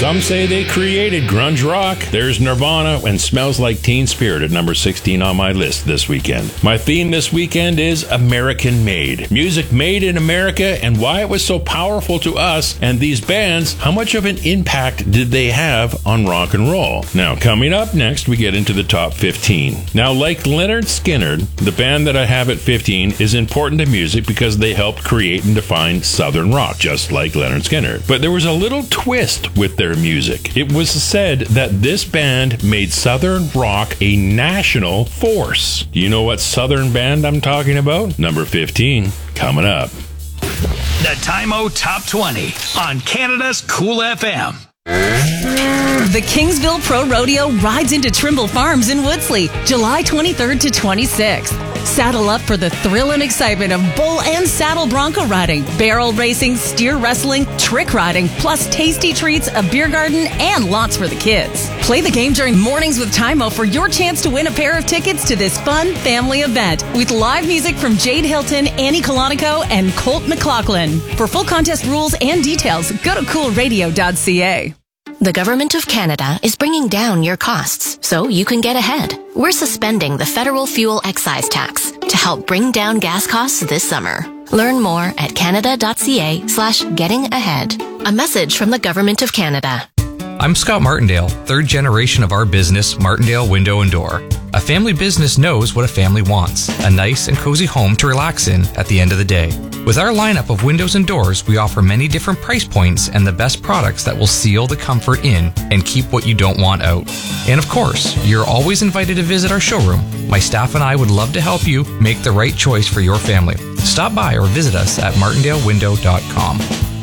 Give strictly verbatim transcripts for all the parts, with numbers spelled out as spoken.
Some say they created grunge rock. There's Nirvana and Smells Like Teen Spirit at number sixteen on my list this weekend. My theme this weekend is American Made. Music made in America and why it was so powerful to us and these bands. How much of an impact did they have on rock and roll? Now, coming up next, we get into the top fifteen. Now, like Lynyrd Skynyrd, the band that I have at fifteen is important to music because they helped create and define Southern rock, just like Lynyrd Skynyrd. But there was a little twist with their music. It was said that this band made Southern rock a national force. Do you know what Southern band I'm talking about? Number fifteen, coming up. The Time-O Top twenty on Canada's Cool F M. The Kingsville Pro Rodeo rides into Trimble Farms in Woodsley, July twenty-third to twenty-sixth. Saddle up for the thrill and excitement of bull and saddle bronco riding, barrel racing, steer wrestling, trick riding, plus tasty treats, a beer garden, and lots for the kids. Play the game during Mornings with Time-O for your chance to win a pair of tickets to this fun family event with live music from Jade Hilton, Annie Colonico, and Colt McLaughlin. For full contest rules and details, go to cool radio dot c a. The Government of Canada is bringing down your costs so you can get ahead. We're suspending the federal fuel excise tax to help bring down gas costs this summer. Learn more at canada dot c a slash getting ahead. A message from the Government of Canada. I'm Scott Martindale, third generation of our business, Martindale Window and Door. A family business knows what a family wants, a nice and cozy home to relax in at the end of the day. With our lineup of windows and doors, we offer many different price points and the best products that will seal the comfort in and keep what you don't want out. And of course, you're always invited to visit our showroom. My staff and I would love to help you make the right choice for your family. Stop by or visit us at martindale window dot com.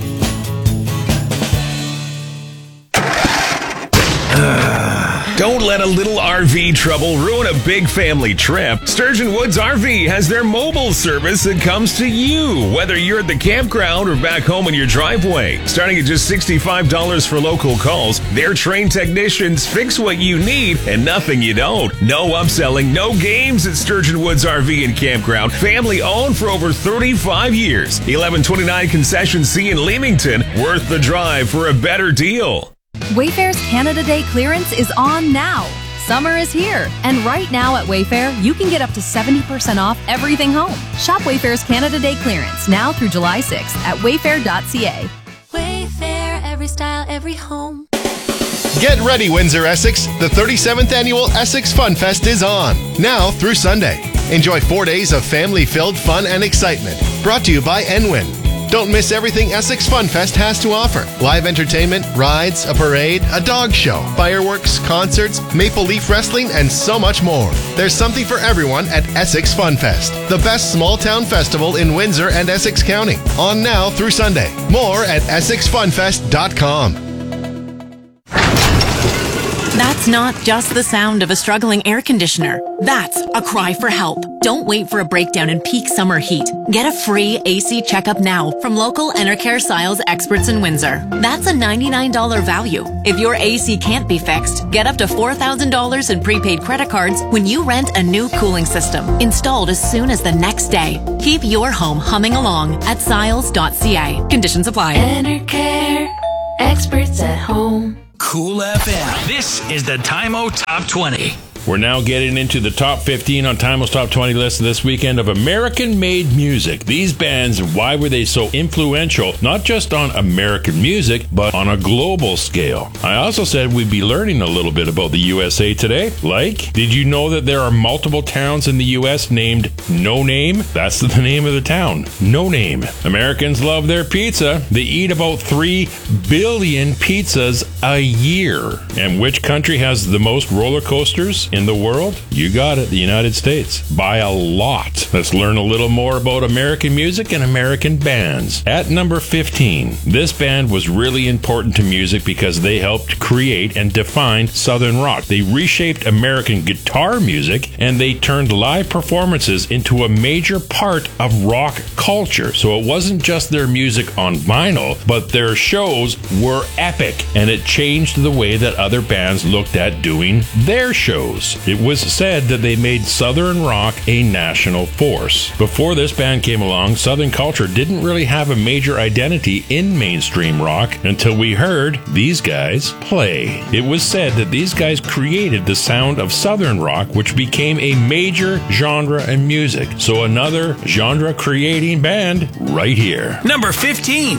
Don't let a little R V trouble ruin a big family trip. Sturgeon Woods R V has their mobile service that comes to you, whether you're at the campground or back home in your driveway. Starting at just sixty-five dollars for local calls, their trained technicians fix what you need and nothing you don't. No upselling, no games at Sturgeon Woods R V and Campground. Family owned for over thirty-five years. eleven twenty-nine Concession C in Leamington. Worth the drive for a better deal. Wayfair's Canada Day clearance is on now. Summer is here, and right now at Wayfair, you can get up to seventy percent off everything home. Shop Wayfair's Canada Day clearance now through July sixth at wayfair dot c a. Wayfair, every style, every home. Get ready, Windsor, Essex. The thirty-seventh Annual Essex Fun Fest is on, now through Sunday. Enjoy four days of family-filled fun and excitement. Brought to you by Enwin. Don't miss everything Essex Fun Fest has to offer. Live entertainment, rides, a parade, a dog show, fireworks, concerts, maple leaf wrestling, and so much more. There's something for everyone at Essex Fun Fest, the best small town festival in Windsor and Essex County. On now through Sunday. More at essex fun fest dot com. That's not just the sound of a struggling air conditioner. That's a cry for help. Don't wait for a breakdown in peak summer heat. Get a free A C checkup now from local Enercare Siles experts in Windsor. That's a ninety-nine dollars value. If your A C can't be fixed, get up to four thousand dollars in prepaid credit cards when you rent a new cooling system, installed as soon as the next day. Keep your home humming along at siles dot c a. Conditions apply. Enercare, experts at home. Cool F M. This is the Time-O Top twenty. We're now getting into the top fifteen on Time-O's Top twenty list this weekend of American-made music. These bands, why were they so influential, not just on American music, but on a global scale? I also said we'd be learning a little bit about the U S A today. Like, did you know that there are multiple towns in the U S named No Name? That's the name of the town, No Name. Americans love their pizza. They eat about three billion pizzas a year. And which country has the most roller coasters in the world? You got it, the United States, by a lot. Let's learn a little more about American music and American bands. At number fifteen, this band was really important to music because they helped create and define Southern rock. They reshaped American guitar music and they turned live performances into a major part of rock culture. So it wasn't just their music on vinyl, but their shows were epic and it changed the way that other bands looked at doing their shows. shows. It was said that they made Southern rock a national force. Before this band came along, Southern culture didn't really have a major identity in mainstream rock until we heard these guys play. It was said that these guys created the sound of Southern rock, which became a major genre in music. So another genre-creating band right here. Number fifteen.